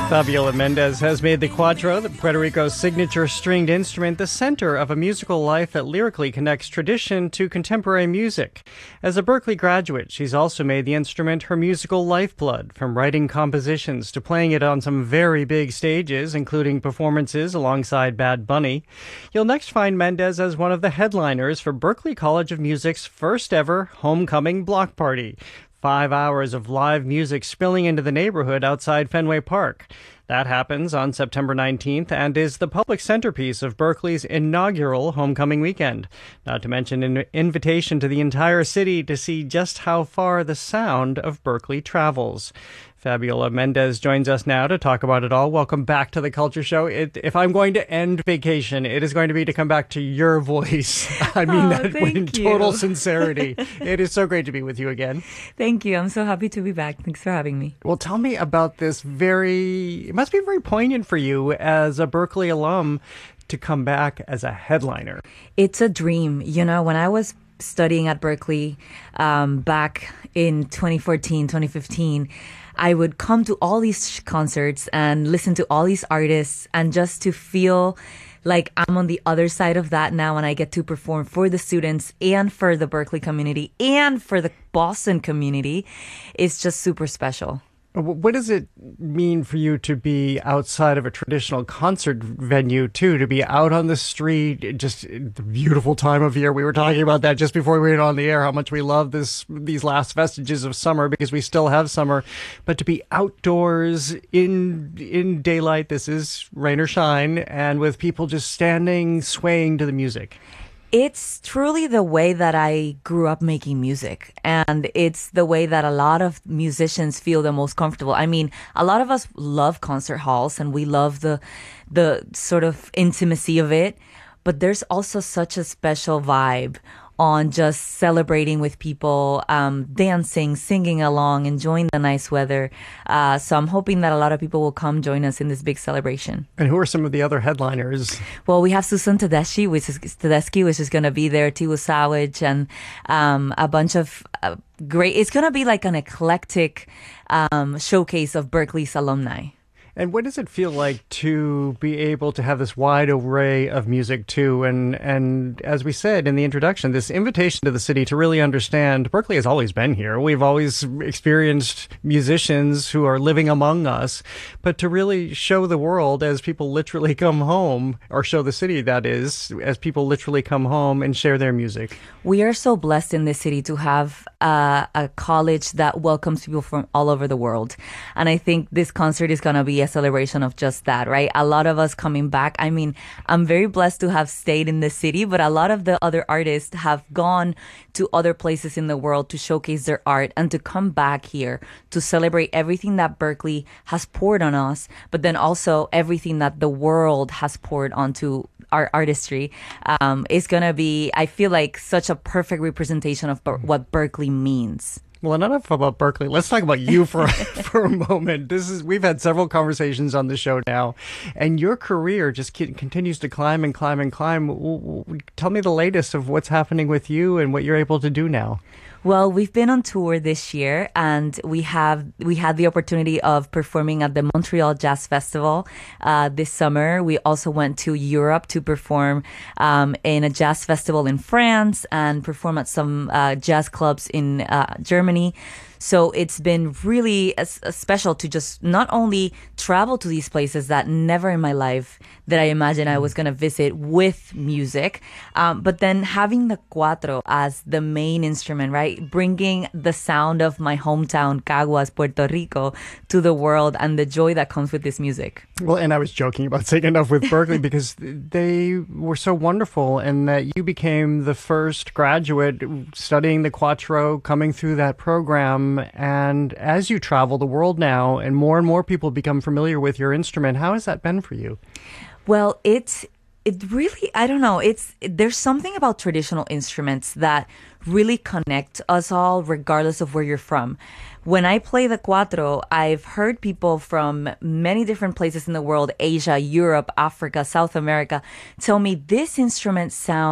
Fabiola Mendez has made the cuatro, Puerto Rico's signature stringed instrument, the center of a musical life that lyrically connects tradition to contemporary music. As a Berklee graduate, she's also made the instrument her musical lifeblood, from writing compositions to playing it on some very big stages, including performances alongside Bad Bunny. You'll next find Mendez as one of the headliners for Berklee College of Music's first ever homecoming block party. 5 hours of live music spilling into the neighborhood outside Fenway Park. That happens on September 19th and is the public centerpiece of Berklee's inaugural homecoming weekend. Not to mention an invitation to the entire city to see just how far the sound of Berklee travels. Fabiola Mendez joins us now to talk about it all. Welcome back to the Culture Show. If I'm going to end vacation, it is going to be to come back to your voice. I mean that in total sincerity. It is so great to be with you again. Thank you. I'm so happy to be back. Thanks for having me. Well, tell me about this it must be very poignant for you as a Berklee alum to come back as a headliner. It's a dream. You know, when I was studying at Berklee back in 2014, 2015, I would come to all these concerts and listen to all these artists, and just to feel like I'm on the other side of that now, and I get to perform for the students and for the Berklee community and for the Boston community. It's just super special. What does it mean for you to be outside of a traditional concert venue, too, to be out on the street, just the beautiful time of year? We were talking about that just before we went on the air, how much we love these last vestiges of summer, because we still have summer. But to be outdoors in daylight, this is rain or shine, and with people just standing, swaying to the music. It's truly the way that I grew up making music, and it's the way that a lot of musicians feel the most comfortable. I mean, a lot of us love concert halls and we love the sort of intimacy of it, but there's also such a special vibe on just celebrating with people, dancing, singing along, enjoying the nice weather. So I'm hoping that a lot of people will come join us in this big celebration. And who are some of the other headliners? Well, we have Susan Tedeschi, which is going to be there, Tiwu Sawage, and a bunch of great. It's going to be like an eclectic showcase of Berklee's alumni. And what does it feel like to be able to have this wide array of music, too? And as we said in the introduction, this invitation to the city to really understand Berklee has always been here. We've always experienced musicians who are living among us. But to really show the world as people literally come home, or show the city, that is, as people literally come home and share their music. We are so blessed in this city to have a college that welcomes people from all over the world. And I think this concert is going to be a celebration of just that, right? A lot of us coming back. I mean, I'm very blessed to have stayed in the city, but a lot of the other artists have gone to other places in the world to showcase their art and to come back here to celebrate everything that Berklee has poured on us, but then also everything that the world has poured onto our artistry. Is going to be, I feel like, such a perfect representation of what Berklee means. Well, enough about Berklee. Let's talk about you for a moment. We've had several conversations on the show now, and your career just continues to climb and climb and climb. Tell me the latest of what's happening with you and what you're able to do now. Well, we've been on tour this year, and we had the opportunity of performing at the Montreal Jazz Festival this summer. We also went to Europe to perform in a jazz festival in France and perform at some jazz clubs in Germany. So it's been really special to just not only travel to these places that never in my life that I imagined I was going to visit with music, but then having the cuatro as the main instrument, right? Bringing the sound of my hometown, Caguas, Puerto Rico, to the world, and the joy that comes with this music. Well, and I was joking about saying enough with Berklee because they were so wonderful, and that you became the first graduate studying the cuatro, coming through that program. And as you travel the world now and more people become familiar with your instrument, how has that been for you? Well, it really, I don't know, there's something about traditional instruments that really connect us all regardless of where you're from. When I play the cuatro, I've heard people from many different places in the world, Asia, Europe, Africa, South America, tell me this instrument sounds